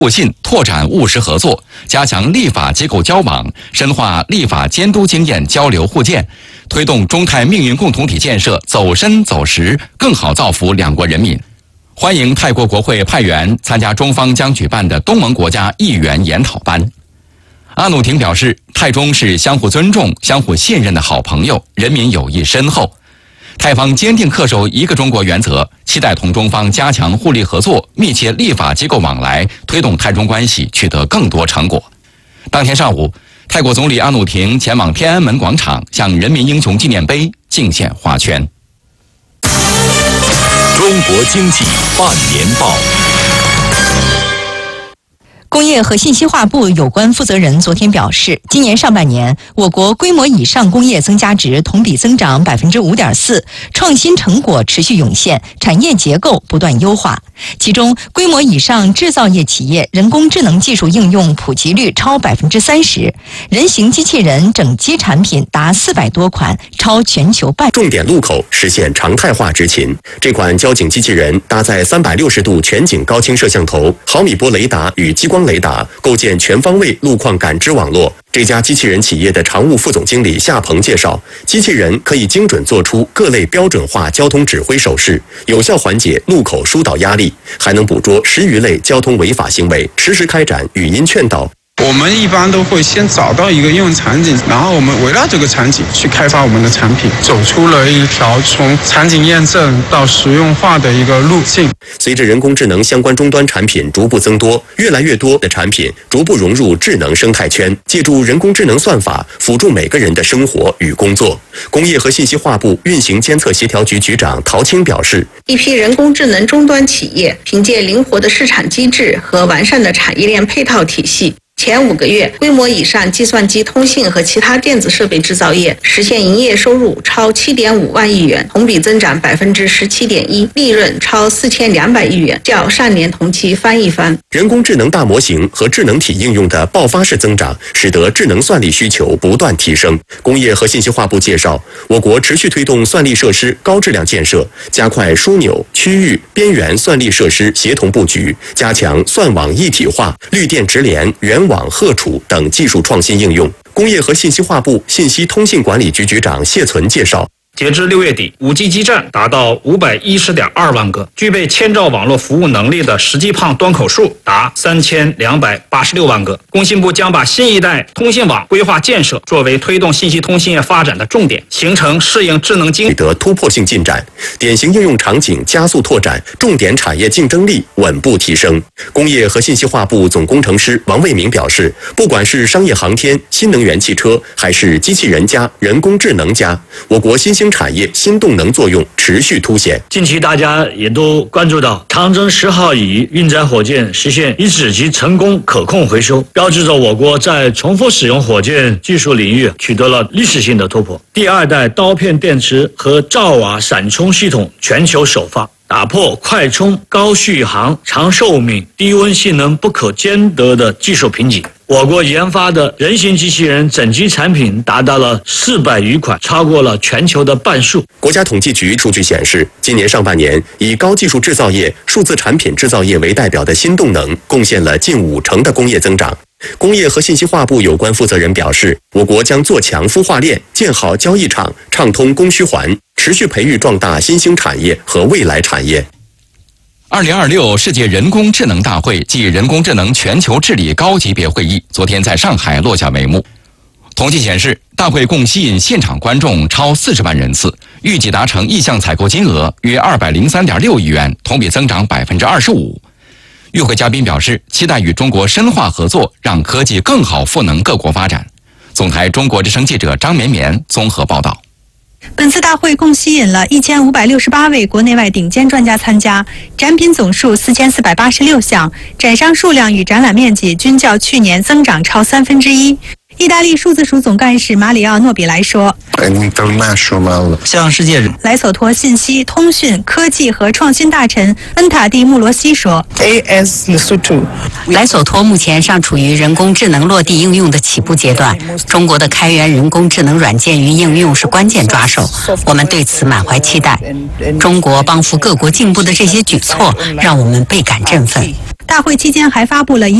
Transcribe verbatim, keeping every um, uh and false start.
互信，拓展务实合作，加强立法机构交往，深化立法监督经验交流互鉴，推动中泰命运共同体建设走深走实，更好造福两国人民。欢迎泰国国会派员参加中方将举办的东盟国家议员研讨班。阿努廷表示，泰中是相互尊重、相互信任的好朋友，人民友谊深厚。泰方坚定恪守一个中国原则，期待同中方加强互利合作，密切立法机构往来，推动泰中关系取得更多成果。当天上午，泰国总理阿努廷前往天安门广场，向人民英雄纪念碑敬献花圈。 中国经济半年报。 工业和信息化部有关负责人昨天表示，今年上半年，我国规模以上工业增加值同比增长 百分之五点四， 创新成果持续涌现，产业结构不断优化。其中，规模以上制造业企业人工智能技术应用普及率超 百分之三十， 人形机器人整机产品达四百多款，超全球半。 重点路口实现常态化执勤。这款交警机器人搭载三百六十度全景高清摄像头、毫米波雷达与激光雷达，构建全方位路况感知网络。这家机器人企业的常务副总经理夏鹏介绍，机器人可以精准做出各类标准化交通指挥手势，有效缓解路口疏导压力，还能捕捉十余类交通违法行为，实时开展语音劝导。 我们一般都会先找到一个应用场景，然后我们围绕这个场景去开发我们的产品，走出了一条从场景验证到实用化的一个路径。 随着人工智能相关终端产品逐步增多，越来越多的产品逐步融入智能生态圈，借助人工智能算法辅助每个人的生活与工作。工业和信息化部运行监测协调局局长陶青表示， 一批人工智能终端企业凭借灵活的市场机制和完善的产业链配套体系，前五个月，规模以上计算机通信和其他电子设备制造业实现营业收入超 七点五万亿元，同比增长 百分之十七点一， 利润超四千两百亿元，较上年同期翻一番。 人工智能大模型和智能体应用的爆发式增长，使得智能算力需求不断提升。工业和信息化部介绍，我国持续推动算力设施高质量建设，加快枢纽、区域、边缘算力设施协同布局，加强算网一体化、绿电直连、远网荷储等技术创新应用。工业和信息化部信息通信管理局局长谢存介绍， 截至六月底， 五 G 基站达到五百一十点二万个，具备千兆网络服务能力的实际胖端口数达三千两百八十六万个。工信部将把新一代通信网规划建设作为推动信息通信业发展的重点，形成适应智能经取得突破性进展，典型应用场景加速拓展，重点产业竞争力稳步提升。工业和信息化部总工程师王卫明表示，不管是商业航天、新能源汽车，还是机器人加、人工智能加，我国新兴产业新动能作用持续凸显。 近期大家也都关注到，长征十号乙运载火箭实现一指级成功可控回收，标志着我国在重复使用火箭技术领域取得了历史性的突破。第二代刀片电池和兆瓦闪充系统全球首发，打破快充、高续航、长寿命、低温性能不可兼得的技术瓶颈。我国研发的人形机器人整机产品达到了四百余款，超过了全球的半数。 国家统计局数据显示，今年上半年以高技术制造业、数字产品制造业为代表的新动能，贡献了近五成的工业增长。工业和信息化部有关负责人表示，我国将做强孵化链，建好交易场，畅通供需环，持续培育壮大新兴产业和未来产业。 二零二六世界人工智能大会暨人工智能全球治理高级别会议昨天在上海落下帷幕。统计显示，大会共吸引现场观众超四十万人次，预计达成意向采购金额约二百零三点六亿元，同比增长 百分之二十五。与会嘉宾表示，期待与中国深化合作，让科技更好赋能各国发展。总台中国之声记者张绵绵综合报道。 本次大会共吸引了一千五百六十八位国内外顶尖专家参加，展品总数四千四百八十六项，展商数量与展览面积均较去年增长超三分之一。意大利数字署总干事马里奥·诺比莱说， 向世界莱索托信息、通讯、科技和创新大臣恩塔蒂·穆罗西说， 莱索托目前尚处于人工智能落地应用的起步阶段，中国的开源人工智能软件与应用是关键抓手，我们对此满怀期待。中国帮扶各国进步的这些举措让我们倍感振奋。 大会期间还发布了